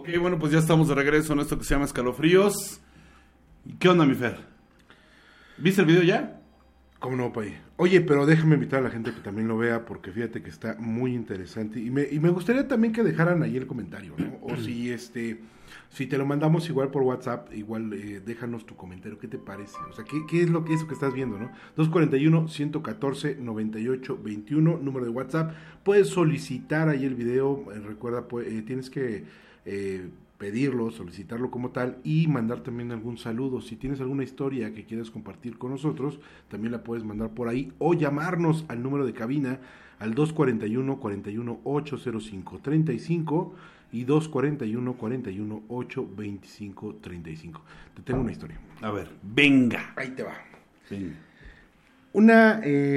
Ok, bueno, pues ya estamos de regreso en esto que se llama Escalofríos. ¿Qué onda, mi Fer? ¿Viste el video ya? ¿Cómo no, Pay? Oye, pero déjame invitar a la gente que también lo vea porque fíjate que está muy interesante y me gustaría también que dejaran ahí el comentario, ¿no? O si te lo mandamos igual por WhatsApp, igual déjanos tu comentario, ¿qué te parece? O sea, ¿qué es lo que eso que estás viendo, no? 241-114-9821, número de WhatsApp. Puedes solicitar ahí el video, recuerda, tienes que pedirlo, solicitarlo como tal y mandar también algún saludo. Si tienes alguna historia que quieras compartir con nosotros, también la puedes mandar por ahí o llamarnos al número de cabina al 241-41-805-35 y 241-41-825-35. Te tengo una historia. A ver, venga. Ahí te va. Venga. Una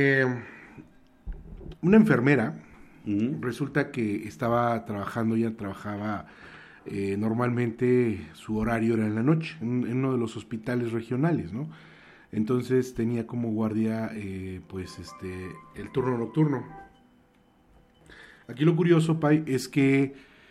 enfermera, resulta que estaba trabajando, ella trabajaba normalmente su horario era en la noche, en uno de los hospitales regionales, ¿no? Entonces tenía como guardia, el turno nocturno. Aquí lo curioso, Pai, es que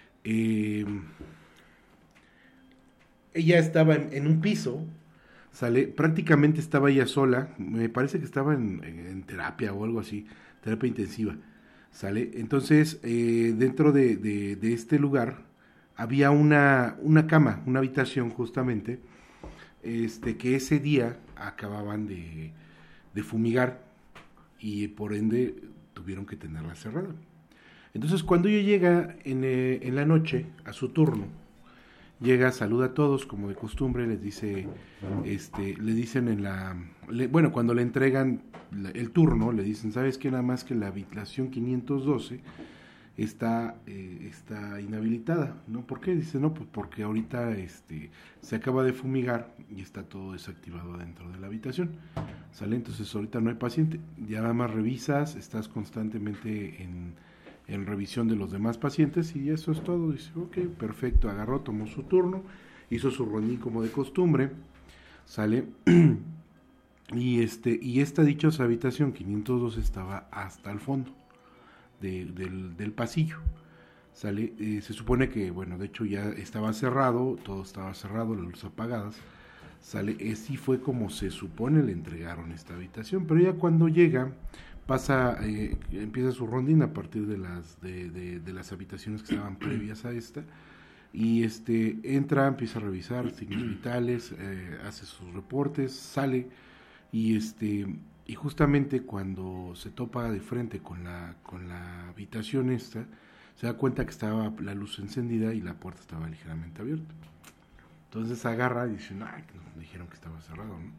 ella estaba en un piso, prácticamente estaba ella sola, me parece que estaba en terapia o algo así, terapia intensiva, ¿sale? Entonces, dentro de este lugar había una cama, una habitación justamente, que ese día acababan de fumigar y por ende tuvieron que tenerla cerrada. Entonces cuando ella llega en la noche a su turno, llega, saluda a todos como de costumbre, les dice, le dicen cuando le entregan el turno, le dicen, ¿sabes qué? Nada más que la habitación 512 está inhabilitada, ¿no? ¿Por qué? Dice, no, pues porque ahorita se acaba de fumigar y está todo desactivado dentro de la habitación, ¿sale? Entonces ahorita no hay paciente, ya nada más revisas, estás constantemente en revisión de los demás pacientes y eso es todo. Dice, ok, perfecto, agarró, tomó su turno, hizo su rondín como de costumbre, ¿sale? y esta dichosa habitación 502 estaba hasta el fondo del pasillo, ¿sale? Se supone que, bueno, de hecho ya estaba cerrado, todo estaba cerrado, las luces apagadas, ¿sale? Así fue como se supone le entregaron esta habitación, pero ya cuando llega, empieza su rondín a partir de las habitaciones que estaban previas a esta, y entra, empieza a revisar signos vitales, hace sus reportes, sale, y justamente cuando se topa de frente con la habitación esta, se da cuenta que estaba la luz encendida y la puerta estaba ligeramente abierta. Entonces agarra y dice, no, dijeron que estaba cerrado, ¿no?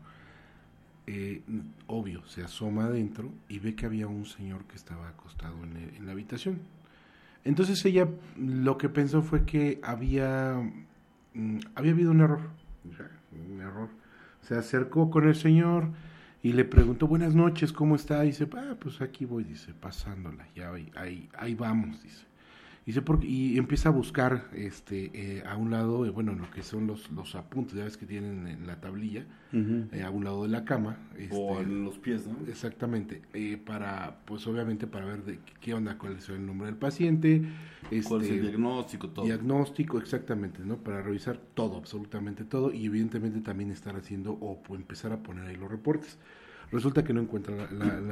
Obvio, se asoma adentro y ve que había un señor que estaba acostado en la habitación. Entonces ella lo que pensó fue que había habido un error. Se acercó con el señor y le preguntó, buenas noches, ¿cómo está? Y dice, pues aquí voy, dice, pasándola, ya ahí vamos, dice. Y empieza a buscar a un lado, lo que son los apuntes, ya ves que tienen en la tablilla, a un lado de la cama. O en los pies, ¿no? Exactamente, pues obviamente para ver de qué onda, cuál es el nombre del paciente. ¿Cuál es el diagnóstico? Todo. Diagnóstico, exactamente, ¿no? Para revisar todo, absolutamente todo, y evidentemente también estar haciendo o empezar a poner ahí los reportes. Resulta que no encuentra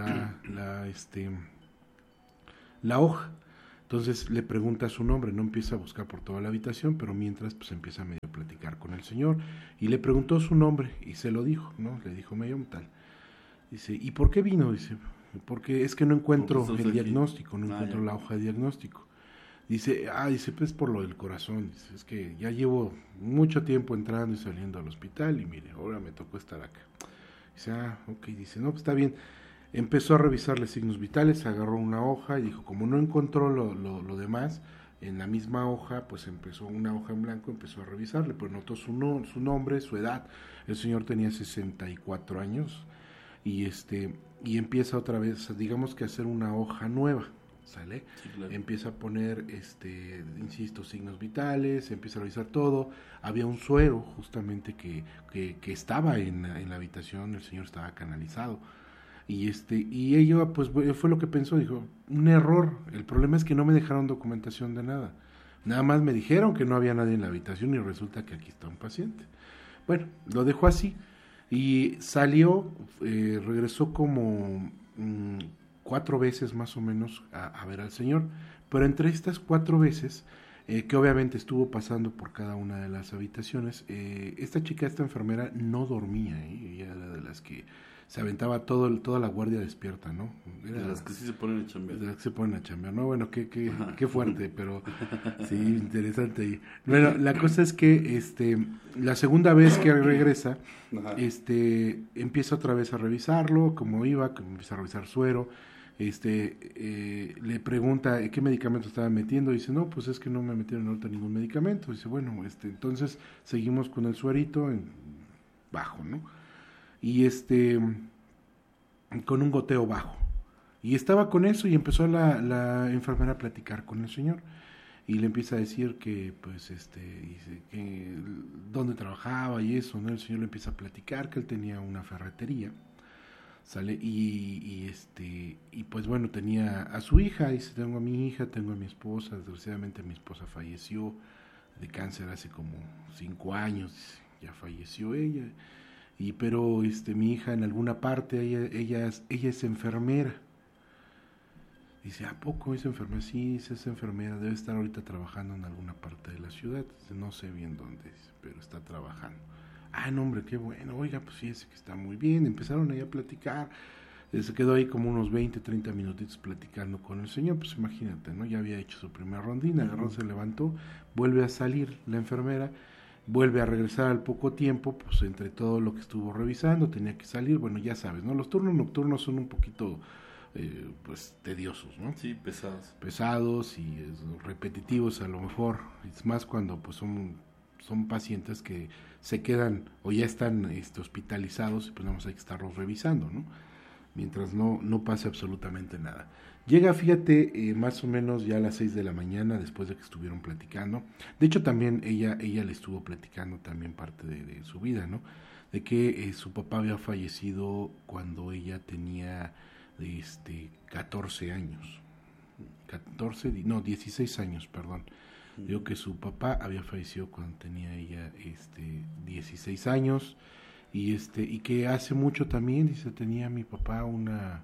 la hoja. Entonces le pregunta su nombre, no empieza a buscar por toda la habitación, pero mientras pues empieza a medio platicar con el señor y le preguntó su nombre y se lo dijo, ¿no? Le dijo medio tal. Dice, ¿y por qué vino? Dice, porque es que no encuentro el diagnóstico, no encuentro la hoja de diagnóstico. Dice, pues por lo del corazón, dice, es que ya llevo mucho tiempo entrando y saliendo al hospital y mire, ahora me tocó estar acá. Dice, ok, dice, no, pues está bien. Empezó a revisarle signos vitales, agarró una hoja y dijo, como no encontró lo demás, en la misma hoja, pues empezó una hoja en blanco, empezó a revisarle, pues notó su nombre, su edad, el señor tenía 64 años, y empieza otra vez, digamos que a hacer una hoja nueva, ¿sale? Sí, claro. Empieza a poner, insisto, signos vitales, empieza a revisar todo, había un suero justamente que estaba en la habitación, el señor estaba canalizado, y ella pues fue lo que pensó, dijo, un error, el problema es que no me dejaron documentación de nada, Nada más me dijeron que no había nadie en la habitación y resulta que aquí está un paciente. Bueno, lo dejó así y salió, regresó como 4 veces más o menos a ver al señor, pero entre estas 4 veces, que obviamente estuvo pasando por cada una de las habitaciones, esta chica, esta enfermera, no dormía, ella era de las que se aventaba toda la guardia despierta, ¿no? Era de las que sí se ponen a chambear. De las que se ponen a chambear, ¿no? Bueno, qué fuerte, pero sí, interesante. Bueno, la cosa es que la segunda vez que regresa, empieza otra vez a revisarlo, cómo iba, empieza a revisar suero, le pregunta qué medicamento estaba metiendo, dice, no, pues es que no me metieron ahorita ningún medicamento, dice, bueno, entonces seguimos con el suerito en bajo, ¿no? Y con un goteo bajo. Y estaba con eso y empezó la enfermera a platicar con el señor. Y le empieza a decir que, pues, dice que dónde trabajaba y eso, ¿no? El señor le empieza a platicar que él tenía una ferretería, ¿sale? Y pues bueno, tenía a su hija, dice, tengo a mi hija, tengo a mi esposa, desgraciadamente mi esposa falleció de cáncer hace como 5 años, ya falleció ella. Pero mi hija en alguna parte, ella es enfermera. Dice, ¿a poco es enfermera? Sí, es enfermera, debe estar ahorita trabajando en alguna parte de la ciudad. Dice, no sé bien dónde, pero está trabajando. Ah, no, hombre, qué bueno. Oiga, pues fíjese que está muy bien. Empezaron ahí a platicar. Se quedó ahí como unos 20, 30 minutitos platicando con el señor. Pues imagínate, ¿no? Ya había hecho su primera rondina, agarró, se levantó, vuelve a salir la enfermera, vuelve a regresar al poco tiempo, pues entre todo lo que estuvo revisando, tenía que salir. Bueno, ya sabes, ¿no? Los turnos nocturnos son un poquito pues tediosos, ¿no? Sí, pesados. Pesados y repetitivos a lo mejor. Es más cuando pues son pacientes que se quedan o ya están hospitalizados y pues nada más hay que estarlos revisando, ¿no? Mientras no pase absolutamente nada. Llega, fíjate, más o menos ya a las 6 de la mañana, después de que estuvieron platicando. De hecho, también ella le estuvo platicando también parte de su vida, ¿no? De que su papá había fallecido cuando ella tenía 14 años. 16 años, perdón. Digo que su papá había fallecido cuando tenía ella 16 años. Y que hace mucho también, dice, tenía mi papá una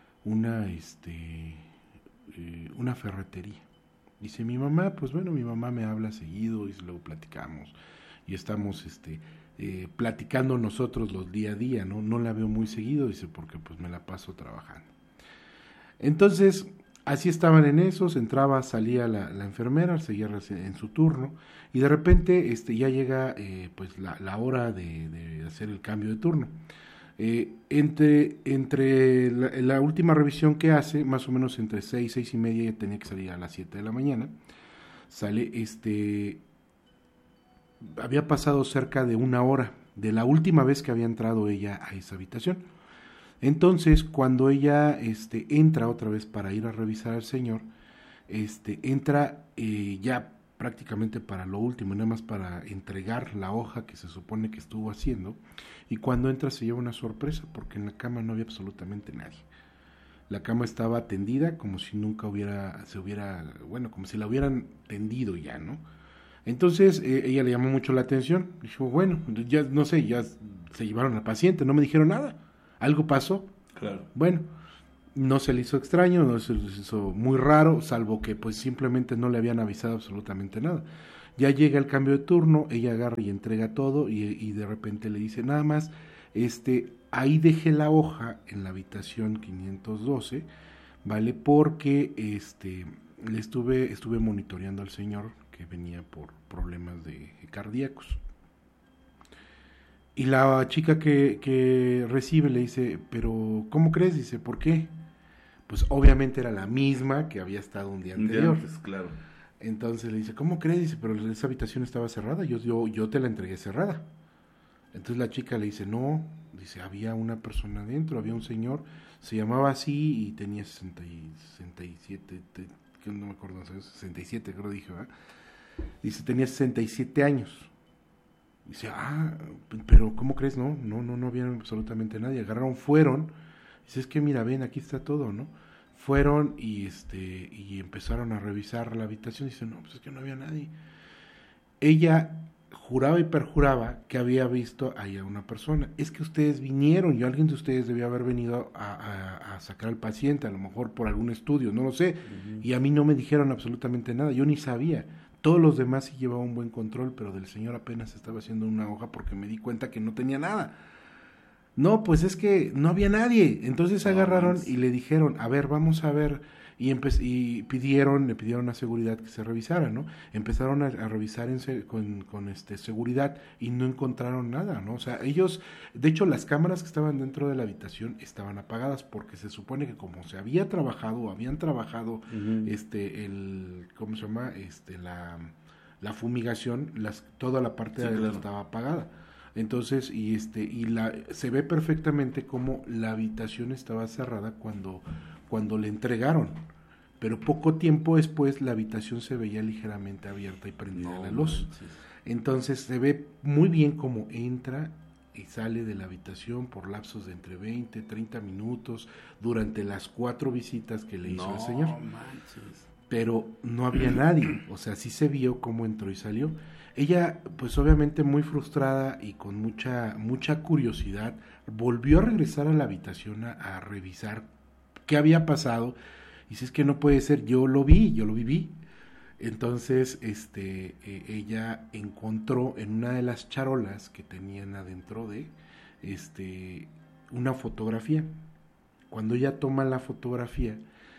ferretería. Dice, mi mamá, pues bueno, mi mamá me habla seguido y luego platicamos y estamos platicando nosotros los día a día, no la veo muy seguido, dice, porque pues me la paso trabajando. Entonces, así estaban en esos, entraba, salía la enfermera, seguía en su turno, y de repente ya llega pues la hora de hacer el cambio de turno. Entre la última revisión que hace, más o menos entre 6 y media, ya tenía que salir a las 7 de la mañana, sale, había pasado cerca de 1 hora de la última vez que había entrado ella a esa habitación. Entonces, cuando ella entra otra vez para ir a revisar al señor, entra ya prácticamente para lo último, nada más para entregar la hoja que se supone que estuvo haciendo, y cuando entra se lleva una sorpresa porque en la cama no había absolutamente nadie. La cama estaba tendida como si nunca como si la hubieran tendido ya, ¿no? Entonces ella le llamó mucho la atención, dijo, bueno, ya no sé, ya se llevaron al paciente, no me dijeron nada, algo pasó. Claro. Bueno, no se le hizo extraño, no se le hizo muy raro, salvo que pues simplemente no le habían avisado absolutamente nada. Ya llega el cambio de turno, ella agarra y entrega todo y de repente le dice, nada más, ahí dejé la hoja en la habitación 512, ¿vale? Porque le estuve monitoreando al señor que venía por problemas cardíacos. Y la chica que recibe le dice, pero ¿cómo crees? Dice, ¿por qué? Pues obviamente era la misma que había estado un día anterior. Claro. Entonces le dice, ¿cómo crees? Dice, pero esa habitación estaba cerrada, yo te la entregué cerrada. Entonces la chica le dice, no, dice, había una persona adentro, había un señor, se llamaba así y tenía 67, no me acuerdo, 67 creo dije, ¿verdad? Dice, tenía 67 años. Dice, pero ¿cómo crees? No había absolutamente nadie. Fueron. Dice, es que mira, ven, aquí está todo, ¿no? Fueron y empezaron a revisar la habitación y dicen, no, pues es que no había nadie. Ella juraba y perjuraba que había visto ahí a una persona. Es que ustedes vinieron, y alguien de ustedes debió haber venido a sacar al paciente, a lo mejor por algún estudio, no lo sé. Y a mí no me dijeron absolutamente nada, yo ni sabía. Todos los demás sí llevaban un buen control, pero del señor apenas estaba haciendo una hoja porque me di cuenta que no tenía nada. No, pues es que no había nadie. Entonces agarraron y le dijeron, a ver, vamos a ver. Y le pidieron a seguridad que se revisara, ¿no? Empezaron a revisar con seguridad y no encontraron nada, ¿no? O sea, ellos, de hecho, las cámaras que estaban dentro de la habitación estaban apagadas porque se supone que como se había trabajado o habían trabajado ¿cómo se llama? La fumigación, toda la parte de adentro estaba apagada. Entonces, se ve perfectamente cómo la habitación estaba cerrada cuando le entregaron, pero poco tiempo después la habitación se veía ligeramente abierta y prendida la luz. Entonces se ve muy bien cómo entra y sale de la habitación por lapsos de entre 20, 30 minutos durante las 4 visitas que le hizo el señor. Pero no había nadie, o sea, sí se vio cómo entró y salió. Ella, pues obviamente muy frustrada y con mucha curiosidad, volvió a regresar a la habitación a revisar qué había pasado. Y si es que no puede ser, yo lo viví. Entonces, ella encontró en una de las charolas que tenían adentro de, una fotografía. Cuando ella toma la fotografía,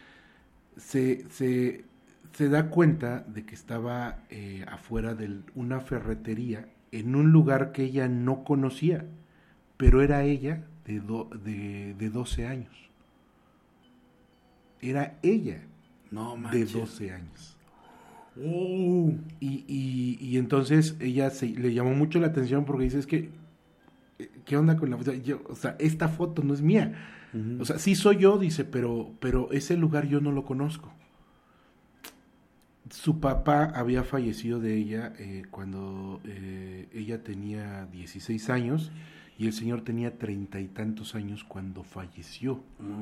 se da cuenta de que estaba afuera de una ferretería en un lugar que ella no conocía, pero era ella de 12 años. Era ella de 12 años. Y entonces ella le llamó mucho la atención porque dice, es que, ¿qué onda con la foto? O sea, esta foto no es mía. O sea, sí soy yo, dice, pero ese lugar yo no lo conozco. Su papá había fallecido de ella cuando ella tenía 16 años y el señor tenía 30 y tantos años cuando falleció.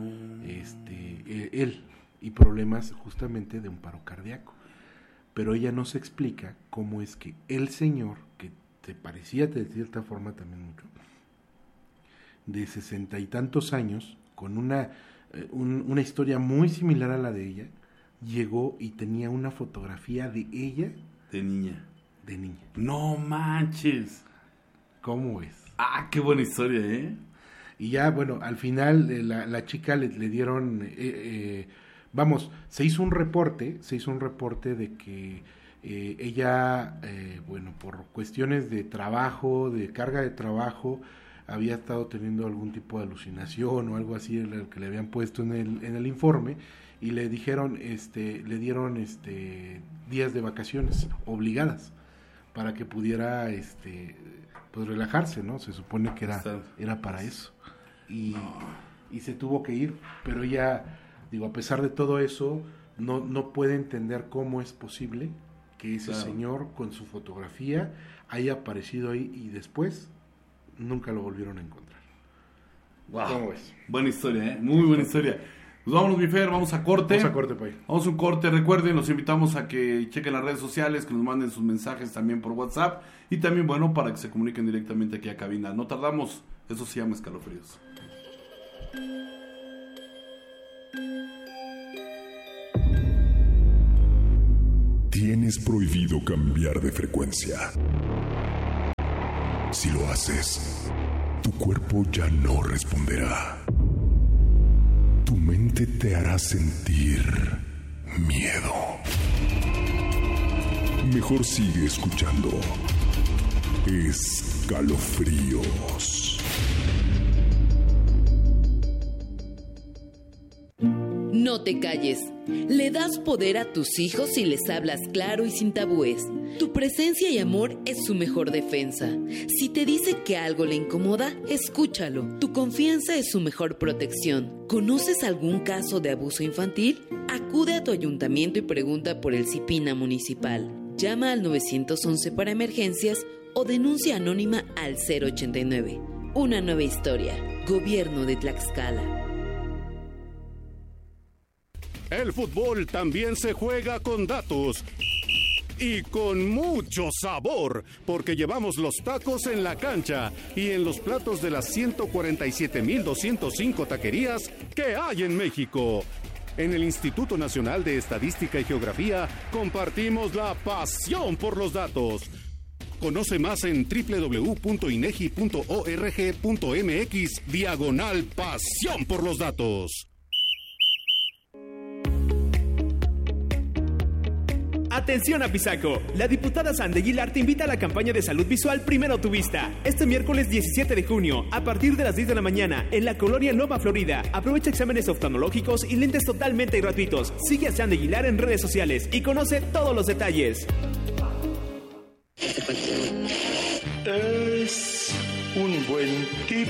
Él, y problemas justamente de un paro cardíaco. Pero ella no se explica cómo es que el señor, que te parecía de cierta forma también mucho, de 60 y tantos años, con una historia muy similar a la de ella, llegó y tenía una fotografía de ella de niña. No manches. ¿Cómo es? Ah, qué buena historia, ¿eh? Y ya, bueno, al final la chica le dieron, se hizo un reporte de que ella, por cuestiones de trabajo, de carga de trabajo, había estado teniendo algún tipo de alucinación o algo así, el que le habían puesto en el informe, y le dieron días de vacaciones obligadas para que pudiera pues relajarse, ¿no? Se supone que era para eso. Y se tuvo que ir, pero ella, a pesar de todo eso, no puede entender cómo es posible que ese señor con su fotografía haya aparecido ahí y después nunca lo volvieron a encontrar. Wow. ¿Cómo ves? Buena historia, ¿eh? Muy buena historia. Pues vámonos, mi Fer, vamos a corte. Pai. Vamos a un corte. Recuerden, los invitamos a que chequen las redes sociales, que nos manden sus mensajes también por WhatsApp y también, para que se comuniquen directamente aquí a cabina. No tardamos, eso se llama Escalofríos. Tienes prohibido cambiar de frecuencia. Si lo haces, tu cuerpo ya no responderá. Tu mente te hará sentir miedo. Mejor sigue escuchando Escalofríos. No te calles. Le das poder a tus hijos si les hablas claro y sin tabúes. Tu presencia y amor es su mejor defensa. Si te dice que algo le incomoda, escúchalo. Tu confianza es su mejor protección. ¿Conoces algún caso de abuso infantil? Acude a tu ayuntamiento y pregunta por el CIPINA municipal. Llama al 911 para emergencias o denuncia anónima al 089. Una nueva historia. Gobierno de Tlaxcala. El fútbol también se juega con datos. Y con mucho sabor, porque llevamos los tacos en la cancha y en los platos de las 147,205 taquerías que hay en México. En el Instituto Nacional de Estadística y Geografía compartimos la pasión por los datos. Conoce más en www.inegi.org.mx/pasión por los datos. Atención Apizaco, la diputada Sandy Aguilar te invita a la campaña de salud visual Primero Tu Vista. Este miércoles 17 de junio, a partir de las 10 de la mañana, en la colonia Loma Florida. Aprovecha exámenes oftalmológicos y lentes totalmente gratuitos. Sigue a Sandy Aguilar en redes sociales y conoce todos los detalles. Es un buen tipo